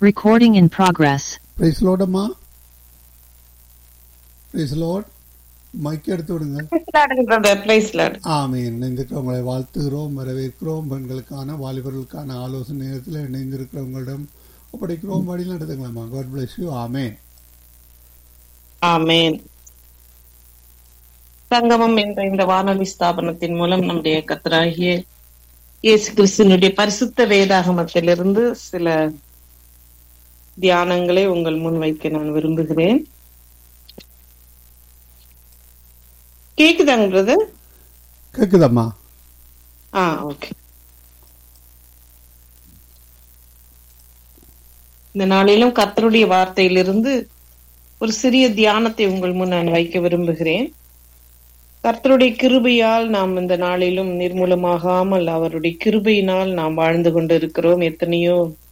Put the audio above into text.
Recording in progress. Price Lord அம்மா. Price Lord. Mic எடுத்து விடுங்க. ஆமீன். இணைந்திருக்கிறவங்களை வாழ்த்துகிறோம், வரவேற்கிறோம். பெண்களுக்கான வாலிபர்களுக்கான ஆலோசனை நேரத்தில் இணைந்திருக்கிறவங்களிடம் ஒப்படைக்கிறோம். வழி நடத்துங்களாம்மா. God bless you. ஆமேன். ஆமேன். சங்கமம் என்ற இந்த வானொலி ஸ்தாபனத்தின் மூலம் நம்முடைய கர்த்தராகிய இயேசு கிறிஸ்துவினுடைய பரிசுத்த வேதாகமத்திலிருந்து சில தியானங்களை உங்கள் முன் வைக்க நான் விரும்புகிறேன். கேக்குதாங்க பிரதர்? கேக்குதம்மா. ஓகே. இந்த நாளிலும் கர்த்தருடைய வார்த்தையிலிருந்து ஒரு சிறிய தியானத்தை உங்கள் முன் நான் வைக்க விரும்புகிறேன். கர்த்தருடைய கிருபையால் நாம் இந்த நாளிலும் நிர்மூலமாகாமல் அவருடைய கிருபையினால் நாம் வாழ்ந்து கொண்டிருக்கிறோம். எத்தனையோ